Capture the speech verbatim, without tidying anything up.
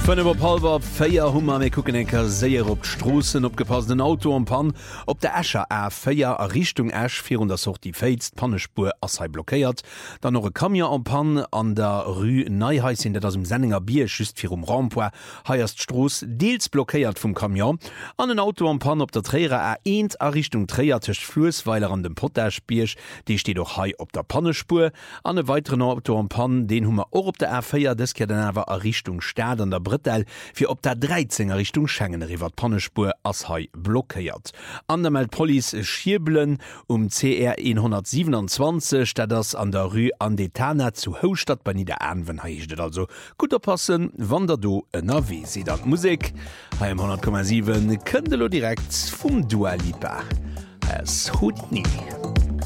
Fën iwwer Palwer féier Hummer méi kucken enker séier op d'Strossen opgepassenen Auto am Pan, op der Ächer Ä féier a Richtung Äsch virun der Socht die Féitst Pannespur ass hai blockéiert, dann noch e Kamier am Pan an der Rue Neiheisinn, dat ass dem Senninger Bier schüst fir um Rampoer heierst Stroos deels blockéiert vum Kamion, an en Auto am Pan op der Träre Ä eent a Richtung Träiertech Flussweiler an dem Potäschbierch, Dii steet och hai op der Pannespur, an e weiteren Auto am Pan, den hummer och op der Ä féier deske den awer a Richtung Stad an der Brittel fir op der dreizenger Richtung Schengen iwwer Pannespur ass hai blockéiert. An der Meldpolice Schiebelen um C R hundertsiebenundzwanzig, dat ass an der Rue an de Tana zu Hostadt bei Nieder Anwen heichtet also gut oppassen, wann der do en A W si dat Musik ha hundert Komma sieben këndelo direkt vum Dua Lipa. Es hut nie.